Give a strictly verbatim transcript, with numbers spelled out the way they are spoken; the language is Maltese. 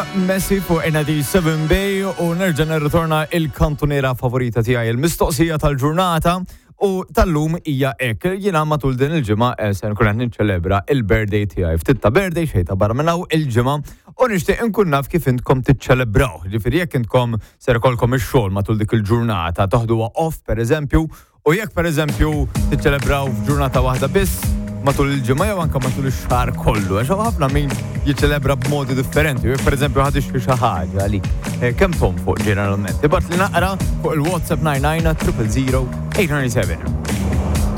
Messi fuq Enadi seven Bay u nerġa' nirritorna il-kantuniera favorita tiegħi il-mistoqsija tal-ġurnata u tal-lum hija hekk. Jiena matul din il-ġimgħa se nkun qed niċċelebra il-birthday tiegħi. Ftit ta' birthday xejn ta' barra minn hawn il-ġimgħa u nixtieq inkun naf kif intkom tiċċelebraw. Ġifieri jekk intkom ser ikolkom ix-xogħol matul dik il-ġurnata toħduha off pereżempju u jekk pereżempju tiċċelebraw f'ġurnata waħda biss matul il-ġimgħa jew anke matul ix-xahar kollu. Għax ħafna min jiċċelebra b'modi differenti. Jekk pereżempju ħad ixtri xi ħaġa għalik. Kemm tom fuq ġeneralment? Ibgħat li naqra fuq il-WhatsApp nine nine zero zero zero eight nine seven.